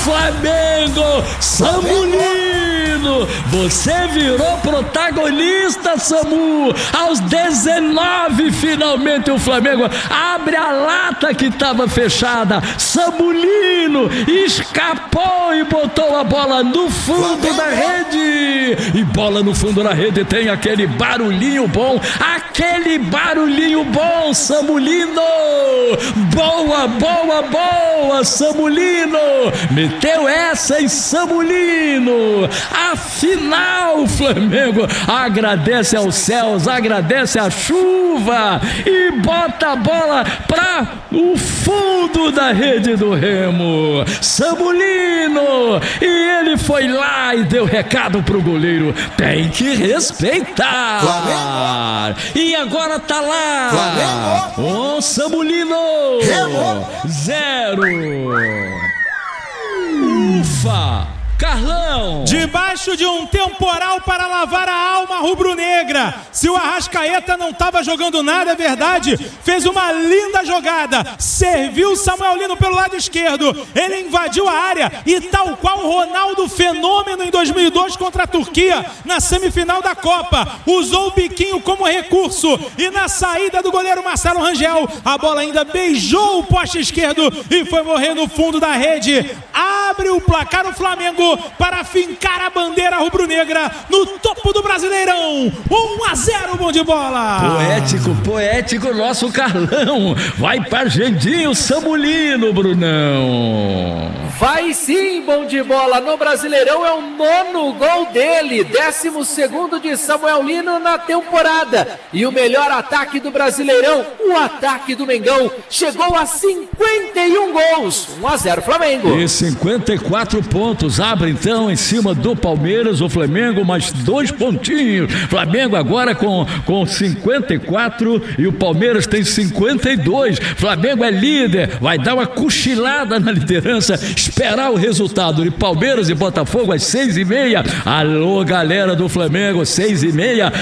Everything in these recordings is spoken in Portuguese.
Flamengo! Samulino! Você virou protagonista, Samu! Aos 19, finalmente o Flamengo abre a lata que estava fechada. Samulino escapou e botou a bola no fundo da rede. E bola no fundo da rede tem aquele barulhinho bom, Samulino! Boa, boa, boa, Samulino! Meteu essa em Samulino! Afinal, o Flamengo agradece aos céus, agradece a chuva e bota a bola para o fundo da rede do Remo. Samulino! E ele foi lá e deu recado pro goleiro: tem que respeitar. Flamengo. E agora tá lá. Flamengo. Samulino. Remo. 0. Ufa! Carlão! Debaixo de um temporal para lavar a alma rubro-negra. Se o Arrascaeta não estava jogando nada, é verdade, fez uma linda jogada, serviu o Samuel Lino pelo lado esquerdo, ele invadiu a área e, tal qual o Ronaldo Fenômeno em 2002 contra a Turquia, na semifinal da Copa, usou o biquinho como recurso e na saída do goleiro Marcelo Rangel, a bola ainda beijou o poste esquerdo e foi morrer no fundo da rede. Abre o placar o Flamengo para fincar a bandeira rubro-negra no topo do Brasileirão. 1-0, bom de bola. Poético nosso Carlão. Vai para Argendinho, Samulino, Brunão. Vai sim, bom de bola. No Brasileirão é o 9º gol dele, 12º de Samuel Lino na temporada. E o melhor ataque do Brasileirão, o ataque do Mengão, chegou a 51 gols. 1-0 Flamengo. E 54 pontos. Abre então em cima do Palmeiras, o Flamengo mais 2 pontinhos. Flamengo agora com 54 e o Palmeiras tem 52. Flamengo é líder, vai dar uma cochilada na liderança, esperar o resultado de Palmeiras e Botafogo às 6h30. Alô, galera do Flamengo, 6h30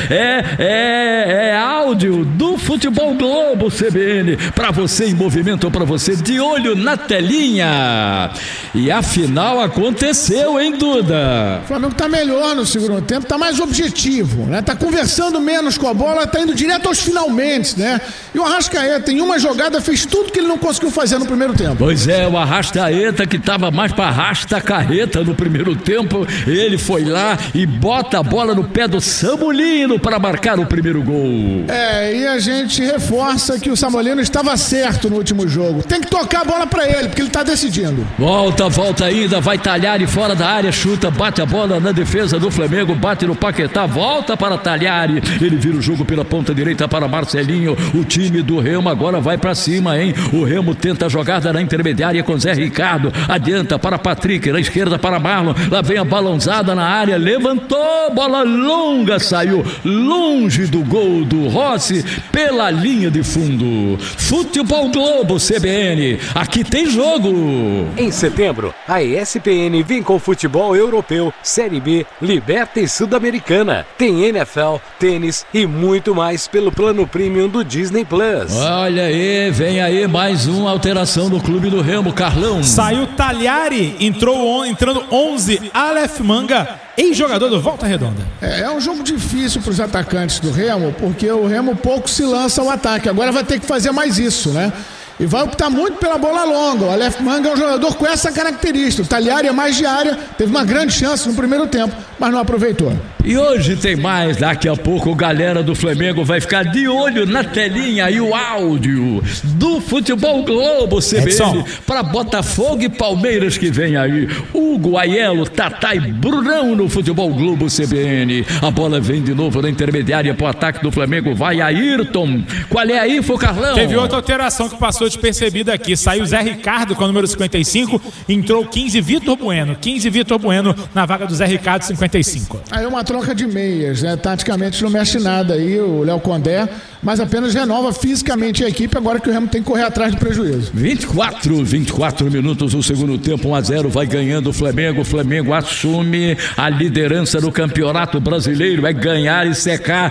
é áudio do Futebol Globo CBN para você em movimento, para você de olho na telinha. E a final aconteceu, hein, Duda? O Flamengo tá melhor no segundo tempo, tá mais objetivo, né? Tá conversando menos com a bola, tá indo direto aos finalmente, né? E o Arrascaeta, em uma jogada, fez tudo que ele não conseguiu fazer no primeiro tempo. Pois é, o Arrascaeta, que tava mais pra arrasta-carreta no primeiro tempo, ele foi lá e bota a bola no pé do Samulino para marcar o primeiro gol. E a gente reforça que o Samulino estava certo no último jogo. Tem que tocar a bola pra ele, porque ele tá decidindo. Volta ainda, vai Talhari fora da área, chuta, bate a bola na defesa do Flamengo, bate no Paquetá, volta para Talhari, ele vira o jogo pela ponta direita para Marcelinho, o time do Remo agora vai para cima, hein? O Remo tenta a jogada na intermediária com Zé Ricardo, adianta para Patrick, na esquerda para Marlon, lá vem a balãozada na área, levantou, bola longa, saiu longe do gol do Rossi, pela linha de fundo. Futebol Globo CBN, aqui tem jogo. Em setembro, a ESPN vem com futebol europeu, Série B, Liberta e Sul-Americana. Tem NFL, tênis e muito mais pelo plano premium do Disney Plus. Olha aí, vem aí mais uma alteração no clube do Remo, Carlão. Saiu Talhari, entrando 11, Aleph Manga, ex-jogador do Volta Redonda. É um jogo difícil para os atacantes do Remo, porque o Remo pouco se lança ao ataque. Agora vai ter que fazer mais isso, né? E vai optar muito pela bola longa. O Aleph Manga é um jogador com essa característica. O Talhari é mais de área, teve uma grande chance no primeiro tempo, mas não aproveitou. E hoje tem mais, daqui a pouco galera do Flamengo vai ficar de olho na telinha e o áudio do Futebol Globo CBN para Botafogo e Palmeiras que vem aí. Hugo, Aiello, Tatá e Brunão no Futebol Globo CBN. A bola vem de novo na intermediária para o ataque do Flamengo, vai Ayrton. Qual é a info, Carlão? Teve outra alteração que passou despercebida aqui, saiu Zé Ricardo com o número 55, entrou 15 Vitor Bueno na vaga do Zé Ricardo 55. Aí uma troca de meias, né? Taticamente não mexe nada aí, o Léo Condé mas apenas renova fisicamente a equipe, agora que o Remo tem que correr atrás do prejuízo. 24 minutos do segundo tempo, 1-0, vai ganhando o Flamengo. O Flamengo assume a liderança do Campeonato Brasileiro. É ganhar e secar,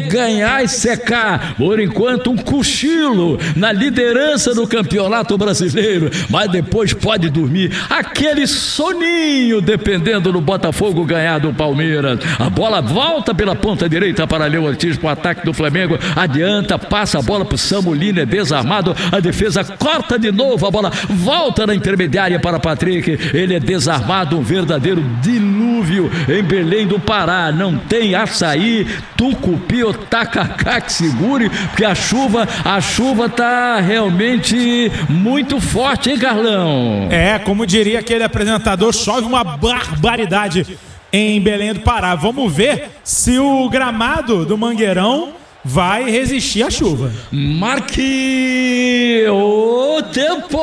por enquanto um cochilo na liderança do Campeonato Brasileiro, mas depois pode dormir aquele soninho, dependendo do Botafogo ganhar do Palmeiras. A bola volta pela ponta direita para Léo Ortiz para o ataque do Flamengo, adianta, passa a bola para o Samulino, é desarmado, a defesa corta de novo, a bola volta na intermediária para Patrick, ele é desarmado, um verdadeiro dilúvio em Belém do Pará, não tem açaí, tucupi ou tacacá que segure, porque a chuva tá realmente muito forte, hein, Carlão? Como diria aquele apresentador, chove uma barbaridade em Belém do Pará. Vamos ver se o gramado do Mangueirão vai resistir à chuva. Marque o tempo!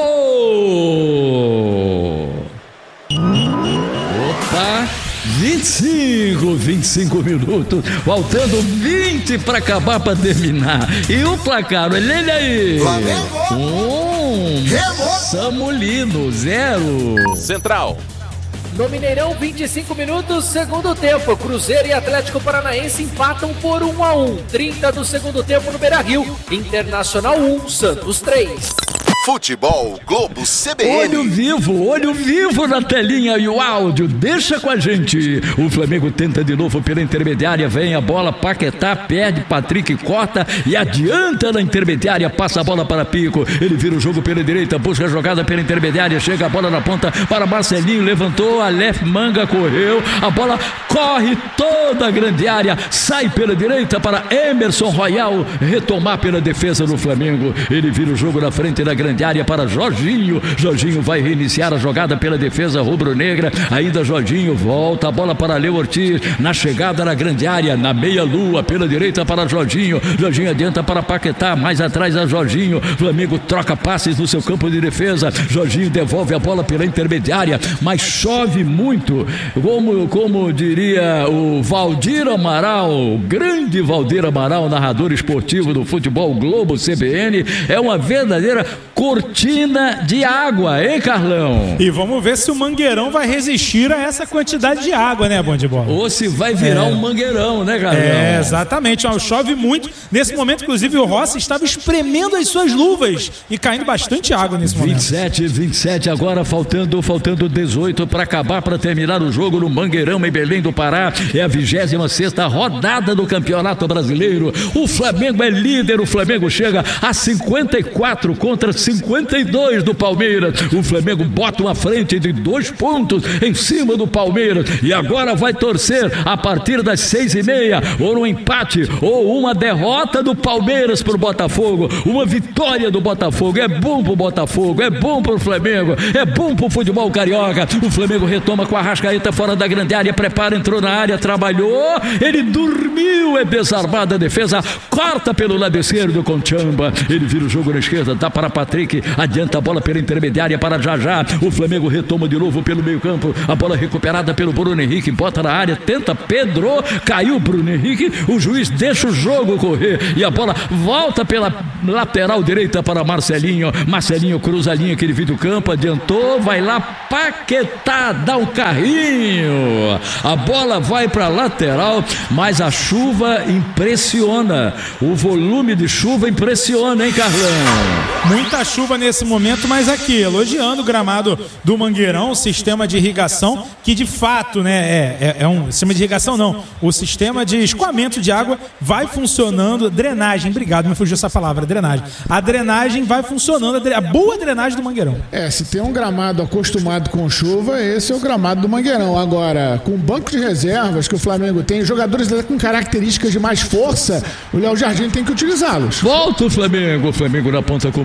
Opa! 25 minutos, faltando 20 para acabar, para terminar. E o placar, olha ele aí. Samulino, 0. Central. No Mineirão, 25 minutos, segundo tempo. Cruzeiro e Atlético Paranaense empatam por 1-1. 30 do segundo tempo no Beira-Rio. Internacional 1, Santos 3. Futebol Globo CBN. Olho vivo na telinha e o áudio, deixa com a gente. O Flamengo tenta de novo pela intermediária, vem a bola, Paquetá perde, Patrick corta e adianta na intermediária, passa a bola para Pico, ele vira o jogo pela direita, busca a jogada pela intermediária, chega a bola na ponta para Marcelinho, levantou, Aleph Manga correu, a bola corre toda a grande área, sai pela direita para Emerson Royal retomar pela defesa do Flamengo, ele vira o jogo na frente da grande área para Jorginho vai reiniciar a jogada pela defesa rubro-negra, ainda Jorginho volta a bola para Léo Ortiz, na chegada na grande área, na meia-lua, pela direita para Jorginho adianta para Paquetá, mais atrás a Jorginho, Flamengo troca passes no seu campo de defesa, Jorginho devolve a bola pela intermediária, mas chove muito, como diria o Valdir Amaral, o grande Valdir Amaral, narrador esportivo do Futebol Globo CBN, é uma verdadeira cortina de água, hein, Carlão? E vamos ver se o Mangueirão vai resistir a essa quantidade de água, né, Bom de Bola? Ou se vai virar um mangueirão, né, Carlão? Exatamente. Chove muito. Nesse momento, inclusive, o Rossi estava espremendo as suas luvas e caindo bastante água nesse momento. 27 agora, faltando 18 para acabar, para terminar o jogo no Mangueirão, em Belém do Pará. É a 26ª rodada do Campeonato Brasileiro. O Flamengo é líder, o Flamengo chega a 54 contra 52 do Palmeiras. O Flamengo bota uma frente de 2 pontos em cima do Palmeiras e agora vai torcer a partir das 6h30 ou um empate ou uma derrota do Palmeiras pro Botafogo, uma vitória do Botafogo. É bom pro Botafogo, é bom pro Flamengo, é bom pro futebol carioca. O Flamengo retoma com a Arrascaeta fora da grande área, prepara, entrou na área, trabalhou, ele dormiu, é desarmada a defesa, corta pelo lado esquerdo com Chamba, ele vira o jogo na esquerda, dá para Patrick, adianta a bola pela intermediária para Jajá, o Flamengo retoma de novo pelo meio campo, a bola recuperada pelo Bruno Henrique, bota na área, tenta Pedro, caiu Bruno Henrique, o juiz deixa o jogo correr e a bola volta pela lateral direita para Marcelinho cruza a linha que ele viu do campo, adiantou, vai lá, Paquetá, dá um carrinho, a bola vai para a lateral, mas a chuva impressiona, o volume de chuva impressiona, hein, Carlão? Muita chuva nesse momento, mas aqui, elogiando o gramado do Mangueirão, o sistema de irrigação, que de fato, né, é um sistema de irrigação não, o sistema de escoamento de água vai funcionando, drenagem, obrigado, me fugiu essa palavra, drenagem. A drenagem vai funcionando, a boa drenagem do Mangueirão. Se tem um gramado acostumado com chuva, esse é o gramado do Mangueirão. Agora, com o banco de reservas que o Flamengo tem, jogadores com características de mais força, o Léo Jardim tem que utilizá-los. Volta o Flamengo na ponta com o Bruno Henrique,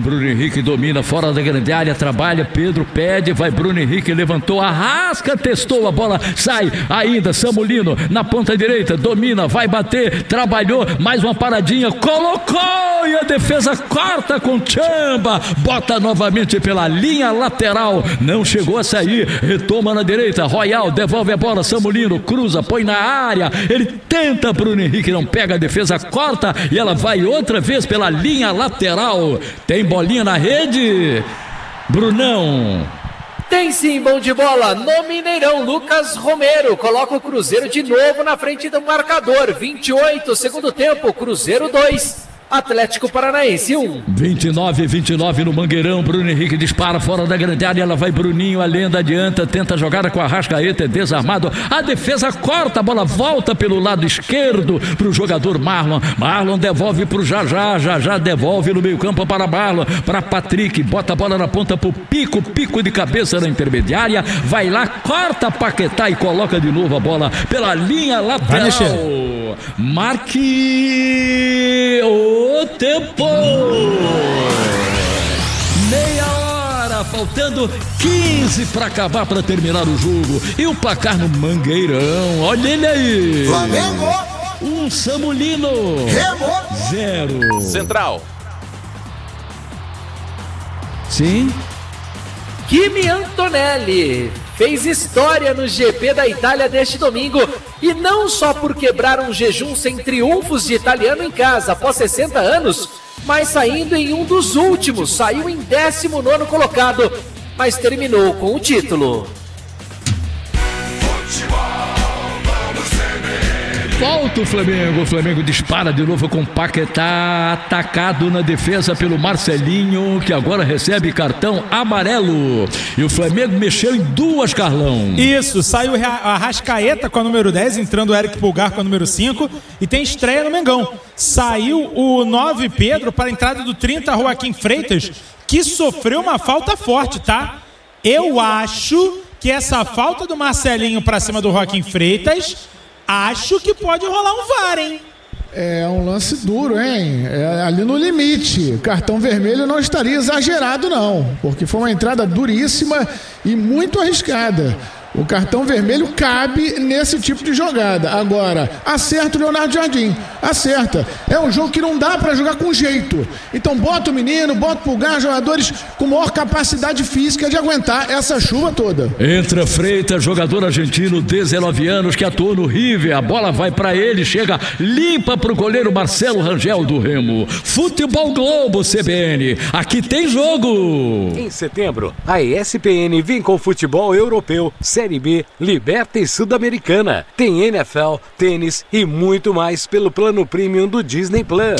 Henrique domina fora da grande área, trabalha, Pedro pede, vai Bruno Henrique, levantou, arrasca, testou a bola, sai ainda, Samulino na ponta direita, domina, vai bater, trabalhou, mais uma paradinha, colocou e a defesa corta com Chamba, bota novamente pela linha lateral, não chegou a sair, retoma na direita, Royal devolve a bola, Samulino cruza, põe na área, ele tenta, Bruno Henrique não pega, a defesa corta e ela vai outra vez pela linha lateral, tem bolinha na rede, Brunão. Tem sim, bom de bola, no Mineirão, Lucas Romero coloca o Cruzeiro de novo na frente do marcador, 28, segundo tempo, Cruzeiro 2. Atlético Paranaense 1. 29 no Mangueirão, Bruno Henrique dispara fora da grande área, ela vai Bruninho, a lenda adianta, tenta jogada com a Arrascaeta, é desarmado, a defesa corta, a bola volta pelo lado esquerdo pro jogador Marlon devolve pro Já devolve no meio campo para Marlon, para Patrick, bota a bola na ponta pro Pico de cabeça na intermediária, vai lá, corta Paquetá e coloca de novo a bola pela linha lateral. Marque o tempo, meia hora, faltando 15 para acabar, para terminar o jogo, e o placar no Mangueirão, olha ele aí, Flamengo 1, Samulino Remo 0. Central. Sim. Kimi Antonelli fez história no GP da Itália deste domingo, e não só por quebrar um jejum sem triunfos de italiano em casa após 60 anos, mas saindo em um dos últimos, saiu em 19º colocado, mas terminou com o título. Volta o Flamengo dispara de novo com Paquetá, atacado na defesa pelo Marcelinho, que agora recebe cartão amarelo, e o Flamengo mexeu em duas, Carlão. Isso, saiu a Arrascaeta com a número 10, entrando o Eric Pulgar com a número 5, e tem estreia no Mengão. Saiu o 9 Pedro para a entrada do 30 Joaquim Freitas, que sofreu uma falta forte, tá? Eu acho que essa falta do Marcelinho para cima do Joaquim Freitas, acho que pode rolar um VAR, hein? É um lance duro, hein? É ali no limite. Cartão vermelho não estaria exagerado, não, porque foi uma entrada duríssima e muito arriscada. O cartão vermelho cabe nesse tipo de jogada. Agora, acerta o Leonardo Jardim. Acerta. É um jogo que não dá pra jogar com jeito. Então bota o menino, bota o Pulgar, jogadores com maior capacidade física de aguentar essa chuva toda. Entra Freitas, jogador argentino, 19 anos, que atuou no River. A bola vai pra ele, chega limpa pro goleiro Marcelo Rangel do Remo. Futebol Globo CBN. Aqui tem jogo. Em setembro, a ESPN vem com futebol europeu, Série B, Liberta e Sul-Americana. Tem NFL, tênis e muito mais pelo plano premium do Disney Plus.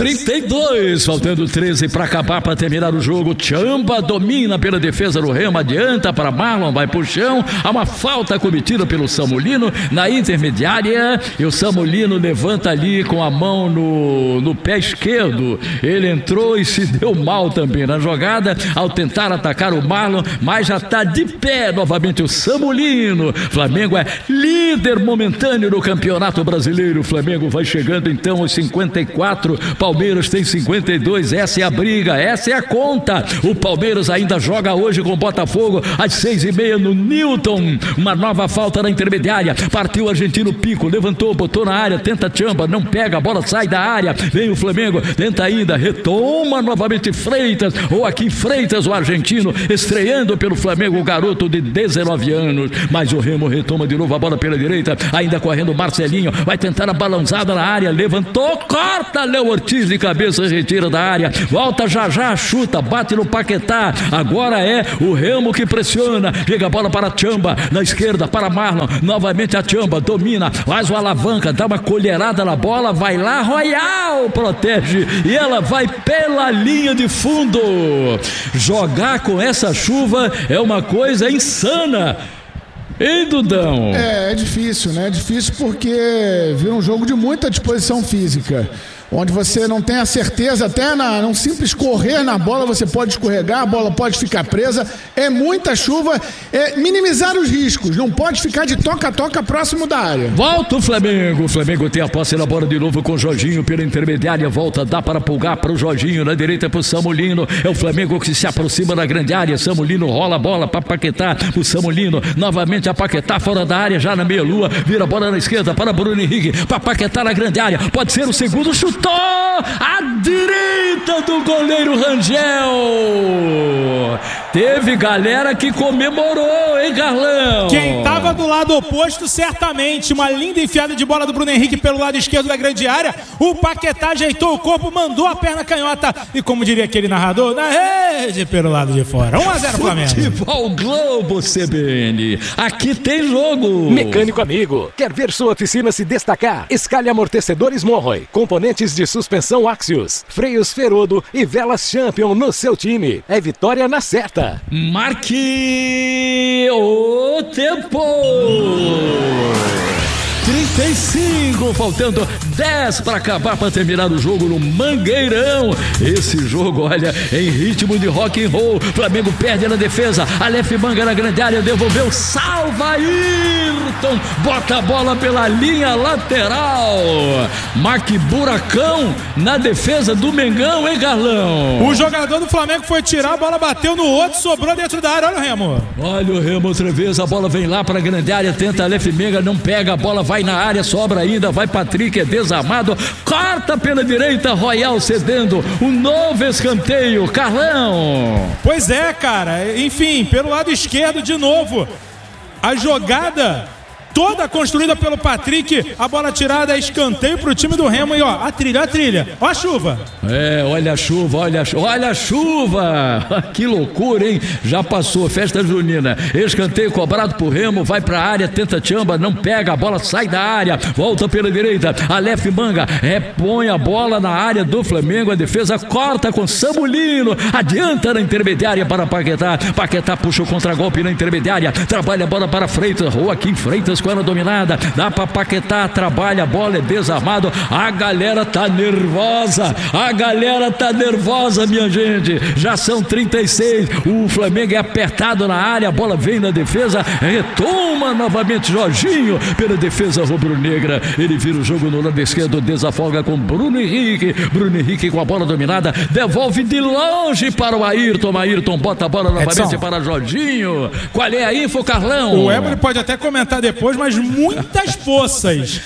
32, faltando 13 para acabar, para terminar o jogo. Chamba domina pela defesa do Remo, adianta para Marlon, vai pro chão. Há uma falta cometida pelo Samulino na intermediária, e o Samulino levanta ali com a mão no pé esquerdo. Ele entrou e se deu mal também na jogada ao tentar atacar o Marlon, mas já está de pé novamente o Samulino. Flamengo é líder momentâneo no Campeonato Brasileiro. O Flamengo vai chegando então aos 54, Palmeiras tem 52, essa é a briga, essa é a conta. O Palmeiras ainda joga hoje com o Botafogo às 6h30 no Newton. Uma nova falta na intermediária, partiu o argentino Pico, levantou, botou na área, tenta Chamba, não pega, a bola sai da área, vem o Flamengo, tenta ainda, retoma novamente Freitas, ou aqui Freitas, o argentino, estreando pelo Flamengo, o garoto de 19 anos, mas o Remo retoma de novo a bola pela direita, ainda correndo Marcelinho, vai tentar a balançada na área, levantou, corta, Léo Ortiz de cabeça, retira da área, volta já, chuta, bate no Paquetá, agora é o Remo que pressiona, chega a bola para Chamba, na esquerda para Marlon, novamente a Chamba, domina, faz o alavanca, dá uma colherada na bola, vai lá, Royal protege, e ela vai pela linha de fundo. Jogar com essa chuva é uma coisa insana. Ei, Dudão? É difícil, né? É difícil porque vira um jogo de muita disposição física. onde você não tem a certeza, até num simples correr na bola, você pode escorregar, a bola pode ficar presa. É muita chuva, minimizar os riscos, não pode ficar de toca-toca próximo da área. Volta o Flamengo. O Flamengo tem a posse na bola de novo com o Jorginho pela intermediária. Volta, dá para pulgar para o Jorginho. Na direita para o Samulino. É o Flamengo que se aproxima da grande área. Samulino rola a bola para Paquetá. O Samulino novamente a Paquetá fora da área, já na meia-lua. Vira a bola na esquerda para Bruno Henrique. Para Paquetá na grande área. Pode ser o segundo. Chutou à direita do goleiro Rangel. Teve galera que comemorou, hein, Carlão? Quem tava do lado oposto, certamente. Uma linda enfiada de bola do Bruno Henrique pelo lado esquerdo da grande área. O Paquetá ajeitou o corpo, mandou a perna canhota. E como diria aquele narrador, na rede pelo lado de fora. 1-0 Flamengo. Futebol Globo CBN. Aqui tem jogo. Mecânico amigo, quer ver sua oficina se destacar? Escale amortecedores Monroy, componentes de suspensão Axios, freios Ferodo e velas Champion no seu time. É vitória na certa. Marque o tempo. 35, faltando 10 para acabar, para terminar o jogo no Mangueirão. Esse jogo, olha, em ritmo de rock and roll. Flamengo perde na defesa. Aleph Manga na grande área, devolveu, salva Ayrton, bota a bola pela linha lateral. Marque Buracão na defesa do Mengão, hein, Carlão? O jogador do Flamengo foi tirar, a bola bateu no outro, sobrou dentro da área. Olha o Remo. Olha o Remo outra vez, a bola vem lá para a grande área, tenta Aleph Manga, não pega, a bola vai na área, sobra ainda, vai Patrick, é desarmado, corta pela direita, Royal cedendo, um novo escanteio, Carlão. Pois é, cara, enfim, pelo lado esquerdo de novo, a jogada toda construída pelo Patrick, a bola tirada, escanteio pro time do Remo e ó, a trilha, ó a chuva. Olha a chuva, olha a chuva, que loucura, hein? Já passou, festa junina, escanteio cobrado pro Remo, vai pra área, tenta Tchamba, não pega, a bola sai da área, volta pela direita, Aleph Manga repõe a bola na área do Flamengo, a defesa corta com Samulino, adianta na intermediária para Paquetá, Paquetá puxa o contragolpe na intermediária, trabalha a bola para Freitas, Joaquim Freitas com ela dominada, dá pra Paquetá, trabalha a bola, é desarmado, a galera tá nervosa, minha gente, já são 36, o Flamengo é apertado na área, a bola vem na defesa, retoma novamente Jorginho pela defesa rubro-negra, ele vira o jogo no lado esquerdo, desafoga com Bruno Henrique com a bola dominada, devolve de longe para o Ayrton bota a bola novamente para Jorginho. Qual é a info, Carlão? O Ebro pode até comentar depois, mas muitas poças,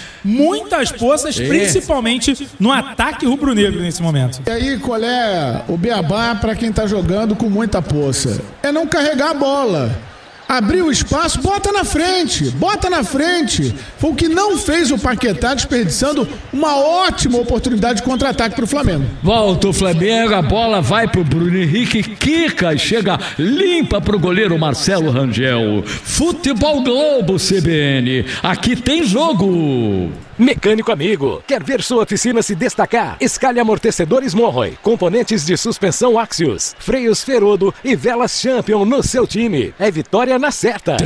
principalmente no ataque rubro-negro nesse momento. E aí, qual é o beabá para quem tá jogando com muita poça? É não carregar a bola. Abrir o espaço, bota na frente. Foi o que não fez o Paquetá, desperdiçando uma ótima oportunidade de contra-ataque pro Flamengo. Volta o Flamengo, a bola vai pro Bruno Henrique, quica e chega limpa pro goleiro Marcelo Rangel. Futebol Globo CBN, aqui tem jogo. Mecânico amigo, quer ver sua oficina se destacar? Escale amortecedores Monroy, componentes de suspensão Axios, freios Ferodo e velas Champion no seu time. É vitória na certa.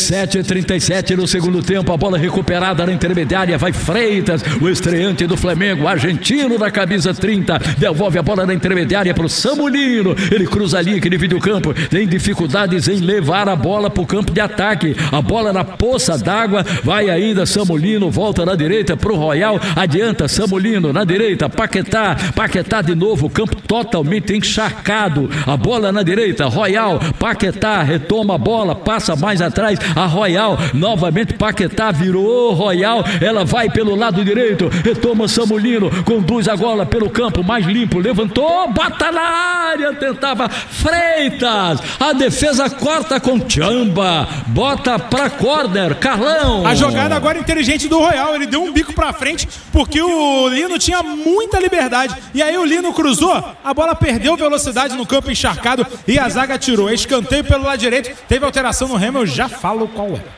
37 no segundo tempo, a bola recuperada na intermediária, vai Freitas, o estreante do Flamengo, argentino da camisa 30, devolve a bola na intermediária pro Samulino, ele cruza ali, que divide o campo, tem dificuldades em levar a bola pro campo de ataque, a bola na poça d'água, vai ainda Samulino, volta na direita pro Royal, adianta Samulino, na direita, Paquetá de novo, campo totalmente encharcado, a bola na direita, Royal, Paquetá, retoma a bola, passa mais atrás, a Royal, novamente Paquetá, virou Royal, ela vai pelo lado direito, retoma Samulino, conduz a bola pelo campo, mais limpo, levantou, bota na área, tentava Freitas, a defesa corta com Tchamba, bota pra corner, Carlão. A jogada agora inteligente do Royal, ele deu um bico pra frente, porque o Lino tinha muita liberdade, e aí o Lino cruzou, a bola perdeu velocidade no campo encharcado, e a zaga tirou, escanteio pelo lado direito, teve alteração no Remo, eu já falo qual é.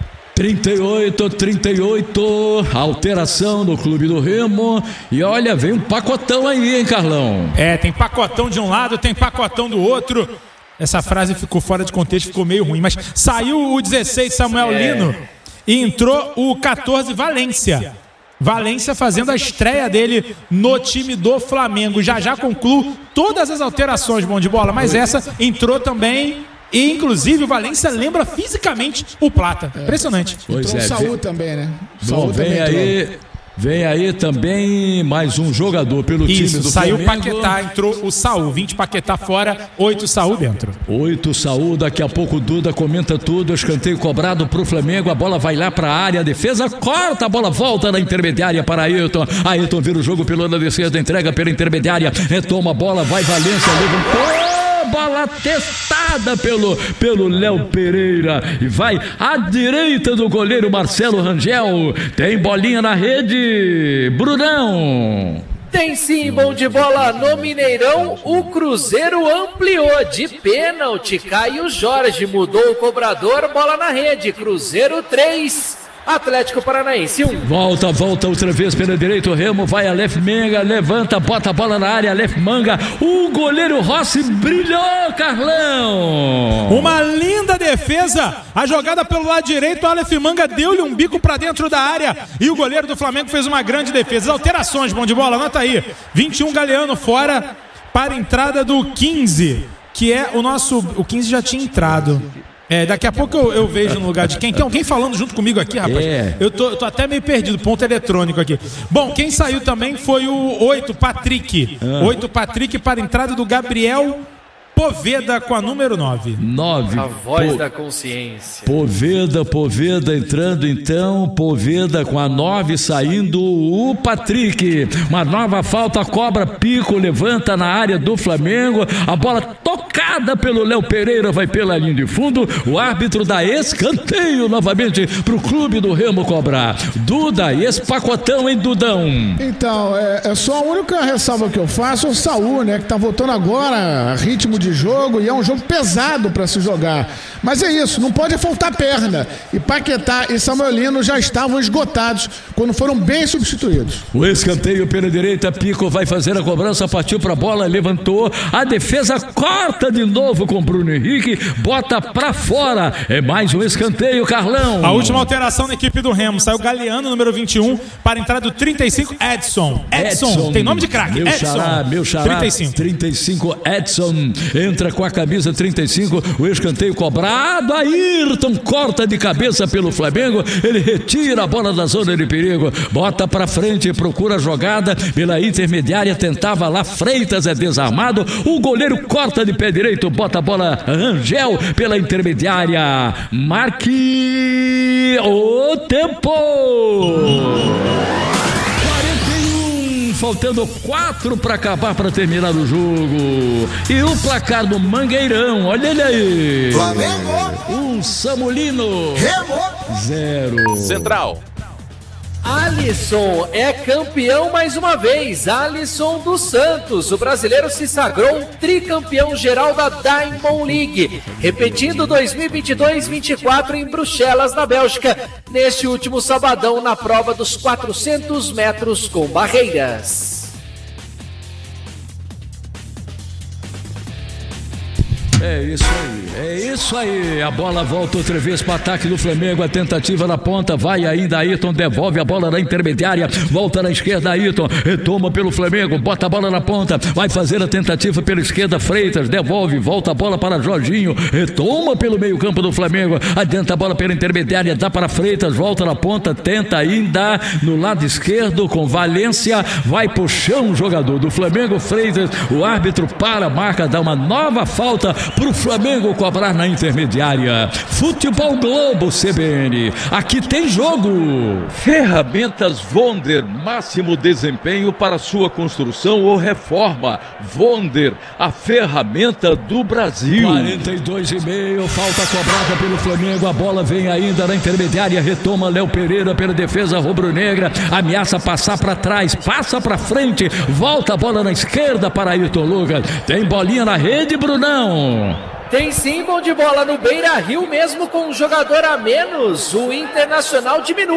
38, alteração no clube do Remo, e olha, vem um pacotão aí, hein, Carlão? Tem pacotão de um lado, tem pacotão do outro, essa frase ficou fora de contexto, ficou meio ruim, mas saiu o 16 Samuel Lino, e entrou o 14 Valência. Valência fazendo a estreia dele no time do Flamengo. Já concluo todas as alterações, bom de bola, mas essa entrou também. E, inclusive, o Valência lembra fisicamente o Plata. Impressionante. Pois entrou o Saúl também, né? Bom, vem aí também mais um jogador pelo time do Flamengo. Saiu o Paquetá, entrou o Saúl. 20 Paquetá fora, 8 Saúl dentro. 8 Saúl, daqui a pouco o Duda comenta tudo. Escanteio cobrado pro Flamengo, a bola vai lá pra área, a defesa corta, a bola volta na intermediária para Ayrton. Ayrton vira o jogo pelo lado esquerdo, entrega pela intermediária, retoma a bola, vai Valência, levantou. Bola testada pelo Léo Pereira e vai à direita do goleiro Marcelo Rangel. Tem bolinha na rede, Brunão. Tem sim, bom de bola no Mineirão. O Cruzeiro ampliou de pênalti. Caio Jorge mudou o cobrador, bola na rede. Cruzeiro 3. Atlético Paranaense 1. Volta outra vez pela direita, o Remo vai Aleph Manga, levanta, bota a bola na área, Aleph Manga, o goleiro Rossi brilhou, Carlão. Uma linda defesa, a jogada pelo lado direito, o Aleph Manga deu-lhe um bico pra dentro da área e o goleiro do Flamengo fez uma grande defesa. Alterações, bom de bola, anota aí, 21 Galeano fora para a entrada do 15, que é o 15 já tinha entrado. Daqui a pouco eu vejo no lugar de quem. Tem alguém falando junto comigo aqui, rapaz? Eu tô até meio perdido, ponto eletrônico aqui. Bom, quem saiu também foi o 8, Patrick. 8, Patrick para a entrada do Gabriel Poveda com a número 9. A voz da consciência. Poveda entrando então, Poveda com a 9 saindo o Patrick. Uma nova falta, cobra, Pico, levanta na área do Flamengo. A bola tocada pelo Léo Pereira, vai pela linha de fundo. O árbitro dá escanteio novamente pro clube do Remo cobrar. Duda, esse pacotão, hein, Dudão? Então, é só a única ressalva que eu faço é o Saúl, né, que tá voltando agora, ritmo de jogo, e é um jogo pesado para se jogar, mas é isso, não pode faltar perna, e Paquetá e Samuelino já estavam esgotados quando foram bem substituídos. O escanteio pela direita, Pico vai fazer a cobrança, partiu para a bola, levantou, a defesa corta de novo com Bruno Henrique, bota para fora, é mais um escanteio, Carlão. A última alteração na equipe do Remo, saiu Galeano, número 21, para a entrada do 35, Edson, tem nome de craque, Edson, meu xará, 35, Edson, entra com a camisa 35, o escanteio cobrado, Ayrton corta de cabeça pelo Flamengo, ele retira a bola da zona de perigo, bota pra frente, procura a jogada pela intermediária, tentava lá, Freitas é desarmado, o goleiro corta de pé direito, bota a bola Rangel pela intermediária, marque o tempo! Faltando 4 para acabar, para terminar o jogo. E o placar do Mangueirão, olha ele aí. Flamengo. Samulino. Remo. 0. Central. Alisson é campeão mais uma vez. Alisson dos Santos, o brasileiro se sagrou um tricampeão geral da Diamond League, repetindo 2022-24 em Bruxelas, na Bélgica, neste último sabadão na prova dos 400 metros com barreiras. É isso aí, a bola volta outra vez para o ataque do Flamengo, a tentativa na ponta, vai ainda Ayrton, devolve a bola na intermediária, volta na esquerda Ayrton, retoma pelo Flamengo, bota a bola na ponta, vai fazer a tentativa pela esquerda, Freitas, devolve, volta a bola para Jorginho, retoma pelo meio campo do Flamengo, adianta a bola pela intermediária, dá para Freitas, volta na ponta, tenta ainda no lado esquerdo com Valência, vai pro chão o jogador do Flamengo, Freitas, o árbitro para, marca, dá uma nova falta pro Flamengo cobrar na intermediária. Futebol Globo CBN, aqui tem jogo. Ferramentas Vonder, máximo desempenho para sua construção ou reforma. Vonder, a ferramenta do Brasil. 42,5, falta cobrada pelo Flamengo, a bola vem ainda na intermediária, retoma Léo Pereira pela defesa rubro-negra, ameaça passar para trás, passa para frente, volta a bola na esquerda para Ayrton Lucas, tem bolinha na rede, Brunão. Tem sim, bom de bola no Beira-Rio, mesmo com um jogador a menos, o Internacional diminui.